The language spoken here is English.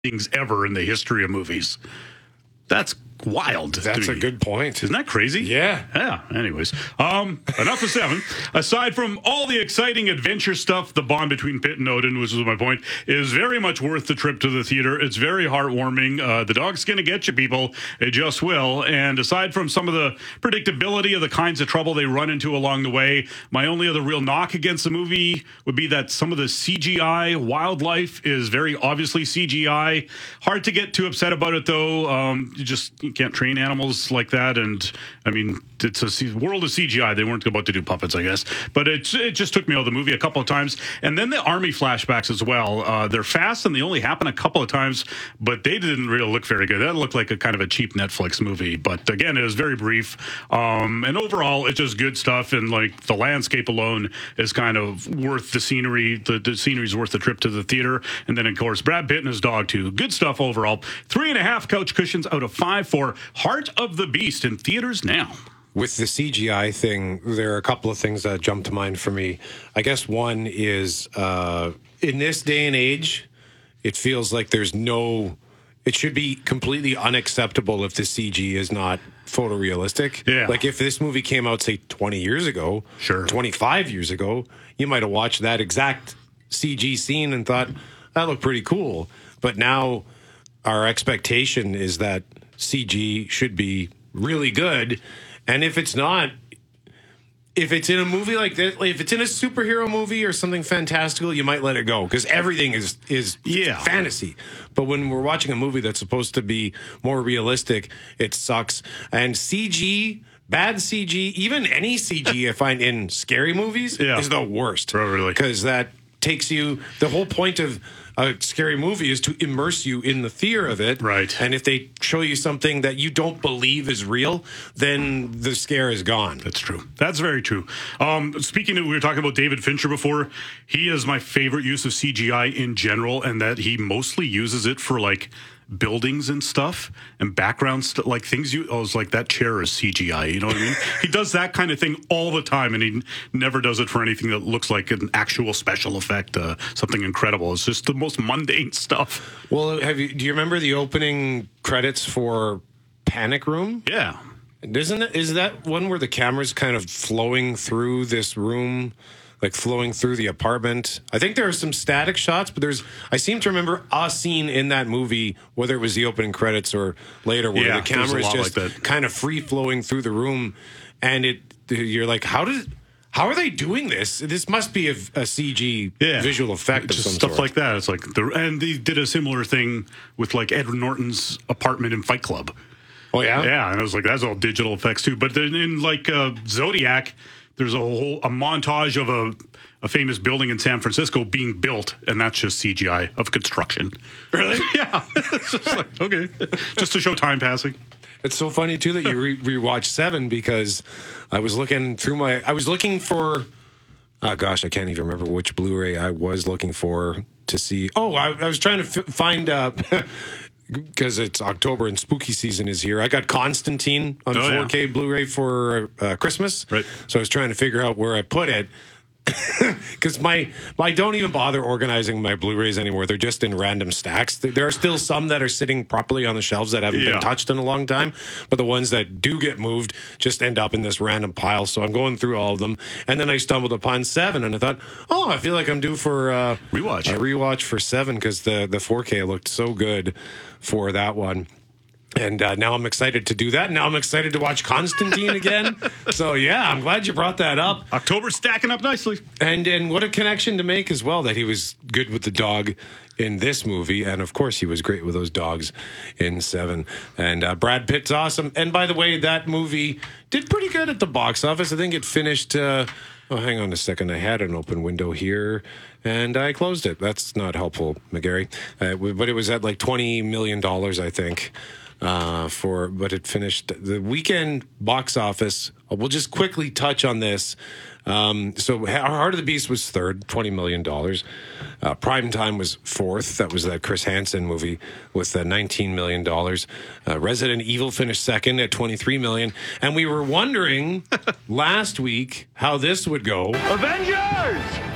things ever in the history of movies. That's wild. That's a good point. Isn't that crazy? Yeah. Yeah. Anyways, enough of Seven. Aside from all the exciting adventure stuff, the bond between Pitt and Odin, which is my point, is very much worth the trip to the theater. It's very heartwarming. The dog's going to get you, people. It just will. And aside from some of the predictability of the kinds of trouble they run into along the way, my only other real knock against the movie would be that some of the CGI wildlife is very obviously CGI. Hard to get too upset about it, though. You can't train animals like that, and I mean, it's a world of CGI. They weren't about to do puppets, I guess, but it just took me out of the movie a couple of times. And then the army flashbacks as well. They're fast and they only happen a couple of times, but they didn't really look very good. That looked like a kind of a cheap Netflix movie, but again, it was very brief. And overall, it's just good stuff. And like the landscape alone is kind of worth the scenery. The scenery's worth the trip to the theater. And then of course, Brad Pitt and his dog too. Good stuff overall. 3.5 couch cushions out of 5 for Heart of the Beast in theaters now. With the CGI thing, there are a couple of things that jump to mind for me. I guess one is in this day and age, it feels like it should be completely unacceptable if the CG is not photorealistic. Yeah. Like if this movie came out, say, 20 years ago, sure, 25 years ago, you might have watched that exact CG scene and thought, that looked pretty cool. But now our expectation is that CG should be really good. And if it's not, if it's in a movie like this, like if it's in a superhero movie or something fantastical, you might let it go because everything is fantasy. But when we're watching a movie that's supposed to be more realistic, it sucks. And CG, bad CG, even any CG I find in scary movies is the worst. Oh, really? Because that takes you, the whole point of a scary movie is to immerse you in the fear of it. Right. And if they show you something that you don't believe is real, then the scare is gone. That's true. That's very true. Speaking of, we were talking about David Fincher before. He is my favorite use of CGI in general, and that he mostly uses it for like buildings and stuff and background stuff, like things I was like, that chair is CGI, you know what I mean? He does that kind of thing all the time, and he never does it for anything that looks like an actual special effect, something incredible. It's just the most mundane stuff. Well, do you remember the opening credits for Panic Room? Yeah. Is that one where the camera's kind of flowing through this room, like flowing through the apartment? I think there are some static shots, but I seem to remember a scene in that movie, whether it was the opening credits or later, where the camera is just like kind of free flowing through the room, and you're like, how are they doing this? This must be a CG visual effect of some stuff sort. like that. It's like and they did a similar thing with like Edward Norton's apartment in Fight Club. Oh yeah, yeah, and I was like, that's all digital effects too. But then in like Zodiac, there's a montage of a famous building in San Francisco being built, and that's just CGI of construction. Really? Yeah. It's just like, okay, just to show time passing. It's so funny too that you rewatched Seven, because I was looking for, oh gosh, I can't even remember which Blu-ray I was looking for to see. Oh, I was trying to find because it's October and spooky season is here. I got Constantine on 4K Blu-ray for Christmas. Right. So I was trying to figure out where I put it. Because I don't even bother organizing my Blu-rays anymore. They're just in random stacks. There are still some that are sitting properly on the shelves that haven't been touched in a long time, but the ones that do get moved just end up in this random pile. So I'm going through all of them, and then I stumbled upon Seven, and I thought, oh, I feel like I'm due for a rewatch for Seven, because the 4K looked so good for that one. And now I'm excited to do that. Now I'm excited to watch Constantine again. So, yeah, I'm glad you brought that up. October's stacking up nicely. And what a connection to make as well, that he was good with the dog in this movie. And, of course, he was great with those dogs in Seven. And Brad Pitt's awesome. And, by the way, that movie did pretty good at the box office. I think it finished... oh, hang on a second. I had an open window here, and I closed it. That's not helpful, McGarry. But it was at like $20 million, I think. But it finished the weekend box office. We'll just quickly touch on this. So Heart of the Beast was third, $20 million. Primetime was fourth. That was that Chris Hansen movie with $19 million. Resident Evil finished second at $23 million. And we were wondering last week how this would go. Avengers!